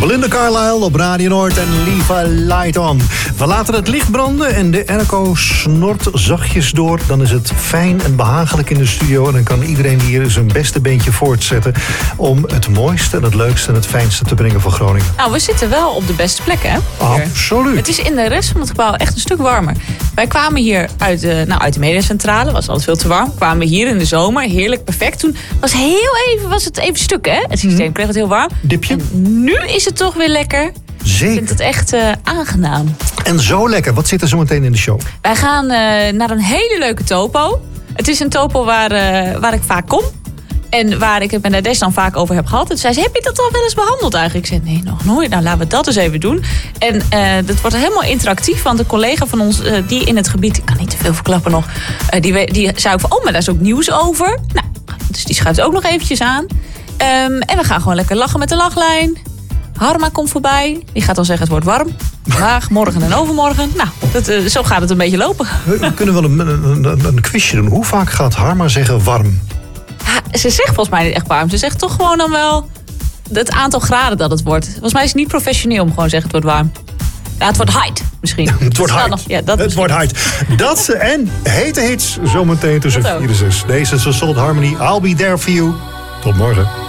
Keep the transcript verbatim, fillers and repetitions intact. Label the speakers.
Speaker 1: Belinda Carlisle op Radio Noord en Leave a Light On. We laten het licht branden en de airco snort zachtjes door. Dan is het fijn en behagelijk in de studio. En dan kan iedereen hier zijn beste beentje voortzetten om het mooiste en het leukste en het fijnste te brengen voor Groningen.
Speaker 2: Nou, we zitten wel op de beste plek, hè? Hier.
Speaker 1: Absoluut.
Speaker 2: Het is in de rest van het gebouw echt een stuk warmer. Wij kwamen hier uit de, nou, uit de mediacentrale. Was altijd veel te warm. Kwamen we hier in de zomer. Heerlijk, perfect. Toen was heel even, was het even stuk, hè? Het systeem kreeg het heel warm.
Speaker 1: Dipje.
Speaker 2: En nu is het toch weer lekker.
Speaker 1: Zeker.
Speaker 2: Ik vind het echt uh, aangenaam.
Speaker 1: En zo lekker. Wat zit er zo meteen in de show?
Speaker 2: Wij gaan uh, naar een hele leuke topo. Het is een topo waar, uh, waar ik vaak kom. En waar ik het met Nadesh dan vaak over heb gehad. En toen zei ze, heb je dat al wel eens behandeld eigenlijk? Ik zei, nee, nog nooit. Nou, laten we dat eens even doen. En uh, dat wordt helemaal interactief. Want een collega van ons, uh, die in het gebied... Ik kan niet te veel verklappen nog. Uh, die, die zei ook van, oh, maar daar is ook nieuws over. Nou, dus die schuift ook nog eventjes aan. Um, en we gaan gewoon lekker lachen met de lachlijn. Harma komt voorbij. Die gaat dan zeggen, het wordt warm. Vandaag, morgen en overmorgen. Nou, dat, uh, zo gaat het een beetje lopen.
Speaker 1: We kunnen wel een, een, een, een quizje doen. Hoe vaak gaat Harma zeggen warm?
Speaker 2: Ja, ze zegt volgens mij niet echt warm. Ze zegt toch gewoon dan wel het aantal graden dat het wordt. Volgens mij is het niet professioneel om gewoon te zeggen het wordt warm. Ja, het wordt height misschien.
Speaker 1: Het wordt height.
Speaker 2: Nog, ja, dat
Speaker 1: het wordt height. Dat en hete hits zometeen tussen vier en zes. Deze is Soul Harmony. I'll be there for you. Tot morgen.